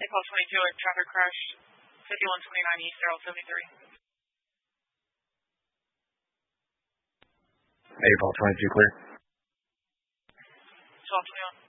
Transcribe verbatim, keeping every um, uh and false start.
Apollo twenty-two, a traffic crash, fifty-one twenty-nine East, Arrow seventy-three. Apollo twenty-two, clear. twelve twenty-one.